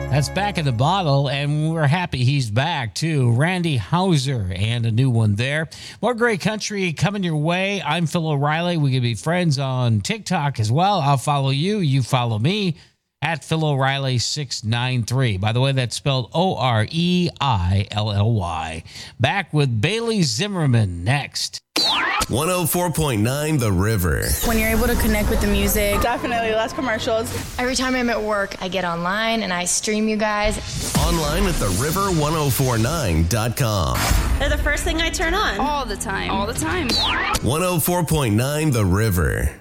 That's Back in the Bottle, and we're happy he's back, too. Randy Houser, and a new one there. More great country coming your way. I'm Phil O'Reilly. We can be friends on TikTok as well. I'll follow you. You follow me at Phil O'Reilly 693. By the way, that's spelled Oreilly. Back with Bailey Zimmerman next. 104.9 The River. When you're able to connect with the music. Definitely less commercials. Every time I'm at work, I get online and I stream you guys. Online at theriver1049.com. They're the first thing I turn on. All the time. All the time. 104.9 The River.